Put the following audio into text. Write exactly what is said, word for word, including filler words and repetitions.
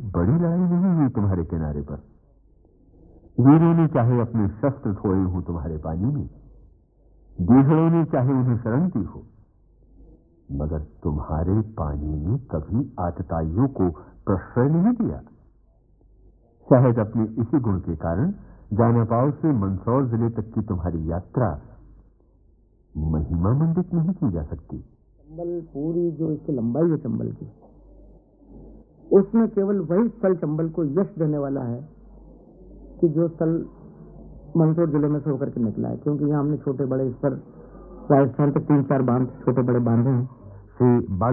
बड़ी लड़ाई नहीं हुई तुम्हारे किनारे पर। वीरों ने चाहे अपने शस्त्र खोए हों तुम्हारे पानी में, बीहड़ों ने चाहे उन्हें शरण दी हो, मगर तुम्हारे पानी ने कभी आतताइयों को प्रश्रय नहीं दिया। शायद अपने इसी गुण के कारण जानापाव से मंदसौर जिले तक की तुम्हारी यात्रा महिमा मंडित नहीं की जा सकती। चंबल पूरी जो इसकी लंबाई है चंबल की, उसमें केवल वही स्थल चंबल को यश देने वाला है कि जो स्थल मंदसौर जिले में से होकर के निकला है, क्योंकि यहाँ हमने छोटे बड़े इस पर राजस्थान के तीन चार बांध छोटे बड़े बांधे हैं। श्री